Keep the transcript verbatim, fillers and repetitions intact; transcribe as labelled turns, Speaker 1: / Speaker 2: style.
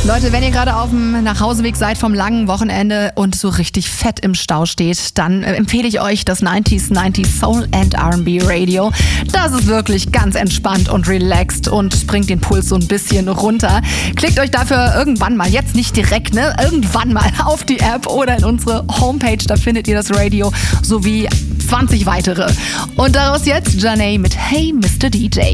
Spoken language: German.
Speaker 1: Leute, wenn ihr gerade auf dem Nachhauseweg seid vom langen Wochenende und so richtig fett im Stau steht, dann äh, empfehle ich euch das neunziger neunzig Soul and R and B Radio. Das ist wirklich ganz entspannt und relaxed und bringt den Puls so ein bisschen runter. Klickt euch dafür irgendwann mal, jetzt nicht direkt, ne, irgendwann mal auf die App oder in unsere Homepage, da findet ihr das Radio sowie zwanzig weitere. Und daraus jetzt Janae mit Hey Mister D J.